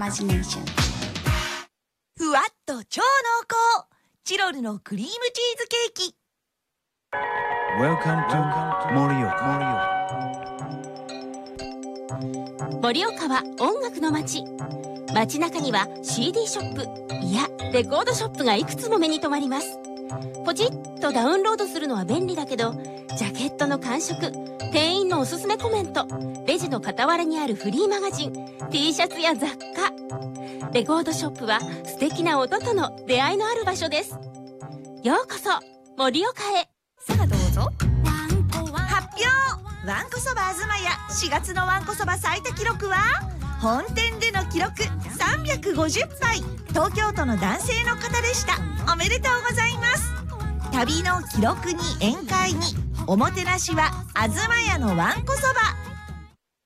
imagination. ふわっと超濃厚チロルのクリームチーズケーキ。 Welcome to 盛岡。 盛岡は音楽の街。街中には CD ショップ、いやレコードショップがいくつも目に留まります。ポチッとダウンロードするのは便利だけど、ジャケットの感触、店員のおすすめコメント、レジの傍らにあるフリーマガジン、T シャツや雑貨。レコードショップは素敵な音との出会いのある場所です。ようこそ盛岡へ。 さあどうぞ。発表。わんこそばあずまや4月のわんこそば最多記録は本店での記録350杯、東京都の男性の方でした。おめでとうございます。旅の記録に宴会におもてなしはあずまやのわんこそば。